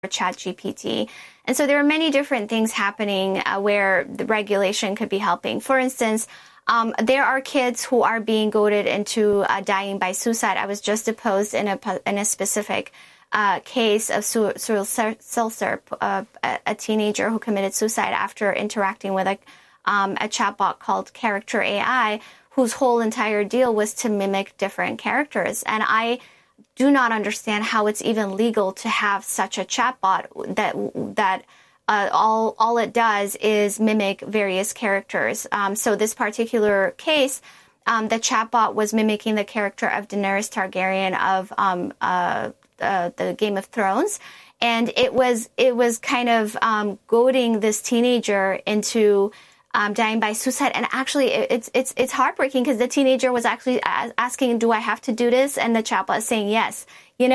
ChatGPT. And so there are many different things happening where the regulation could be helping. For instance, there are kids who are being goaded into dying by suicide. I was just deposed in a specific case of Cyril Seltzer, a teenager who committed suicide after interacting with a chatbot called Character AI, whose whole entire deal was to mimic different characters. And I do not understand how it's even legal to have such a chatbot that all it does is mimic various characters. So this particular case, the chatbot was mimicking the character of Daenerys Targaryen of the Game of Thrones, and it was kind of goading this teenager into dying by suicide. And actually, it's heartbreaking because the teenager was actually asking, "Do I have to do this?" And the chatbot is saying yes.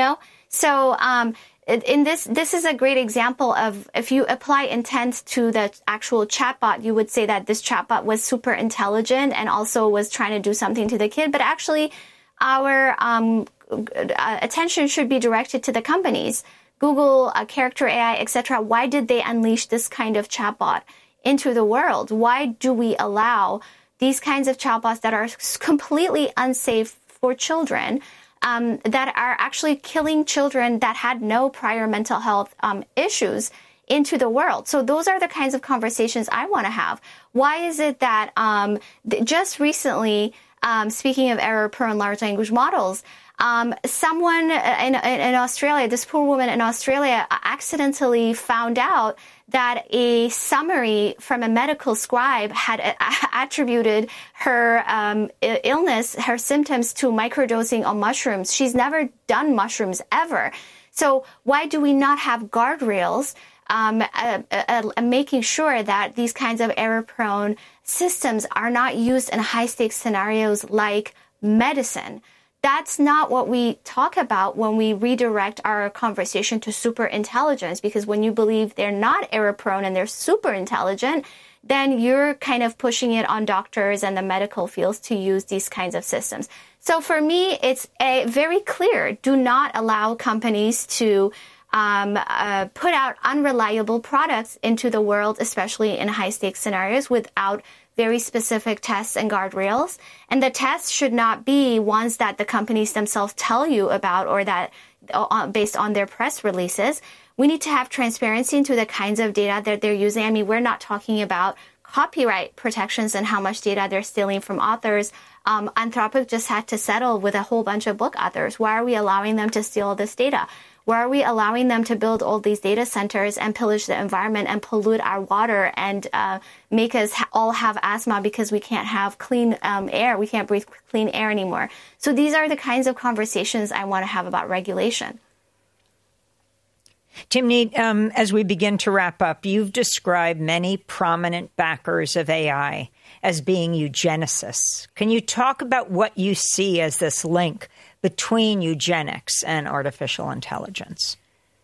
So in this is a great example of, if you apply intent to the actual chatbot, you would say that this chatbot was super intelligent and also was trying to do something to the kid. But actually, our attention should be directed to the companies, Google, Character AI, etc. Why did they unleash this kind of chatbot into the world? Why do we allow these kinds of chatbots that are completely unsafe for children, that are actually killing children that had no prior mental health issues into the world? So those are the kinds of conversations I want to have. Why is it that just recently, speaking of error-prone large language models, someone in Australia, this poor woman in Australia, accidentally found out that a summary from a medical scribe had attributed her illness, her symptoms, to microdosing on mushrooms. She's never done mushrooms ever. So why do we not have guardrails making sure that these kinds of error-prone systems are not used in high-stakes scenarios like medicine? That's not what we talk about when we redirect our conversation to super intelligence, because when you believe they're not error prone and they're super intelligent, then you're kind of pushing it on doctors and the medical fields to use these kinds of systems. So for me, it's very clear. Do not allow companies to put out unreliable products into the world, especially in high stakes scenarios, without very specific tests and guardrails. And the tests should not be ones that the companies themselves tell you about or that based on their press releases. We need to have transparency into the kinds of data that they're using. I mean, we're not talking about copyright protections and how much data they're stealing from authors. Anthropic just had to settle with a whole bunch of book authors. Why are we allowing them to steal all this data? Why are we allowing them to build all these data centers and pillage the environment and pollute our water and make us all have asthma because we can't have clean air? We can't breathe clean air anymore. So these are the kinds of conversations I want to have about regulation. Timnit, as we begin to wrap up, you've described many prominent backers of AI as being eugenicists. Can you talk about what you see as this link between eugenics and artificial intelligence?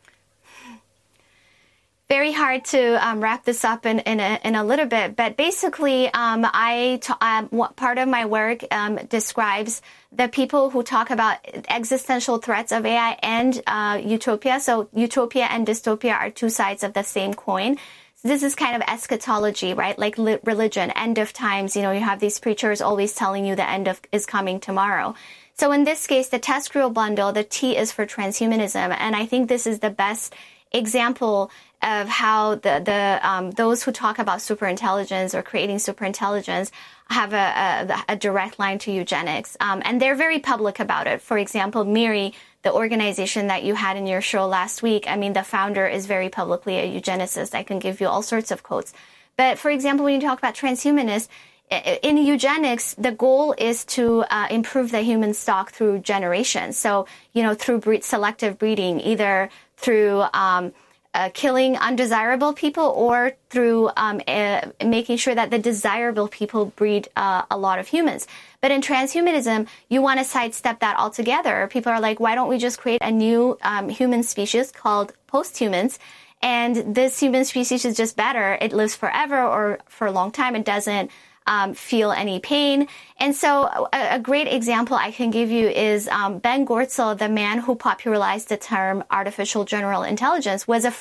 Very hard to wrap this up in a little bit, but basically, part of my work describes the people who talk about existential threats of AI and utopia. So utopia and dystopia are two sides of the same coin. So this is kind of eschatology, right? Like religion, end of times. You have these preachers always telling you the end is coming tomorrow. So in this case, the TESCREAL bundle, the T is for transhumanism, and I think this is the best example of how those who talk about superintelligence or creating superintelligence have a direct line to eugenics, and they're very public about it. For example, MIRI, the organization that you had in your show last week, I mean, the founder is very publicly a eugenicist. I can give you all sorts of quotes. But for example, when you talk about transhumanists, in eugenics, the goal is to improve the human stock through generations. So, through selective breeding, either through killing undesirable people or through making sure that the desirable people breed a lot of humans. But in transhumanism, you want to sidestep that altogether. People are like, why don't we just create a new human species called posthumans? And this human species is just better. It lives forever or for a long time. It doesn't feel any pain. And so a great example I can give you is Ben Goertzel, the man who popularized the term artificial general intelligence, was a